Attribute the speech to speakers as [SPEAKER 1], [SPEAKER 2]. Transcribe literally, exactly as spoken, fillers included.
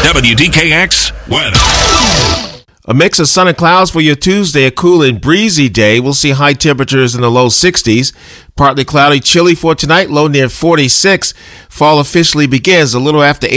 [SPEAKER 1] W D K X weather.
[SPEAKER 2] A mix of sun and clouds for your Tuesday, a cool and breezy day. We'll see high temperatures in the low sixties. Partly cloudy, chilly for tonight, low near forty-six. Fall officially begins a little after eight.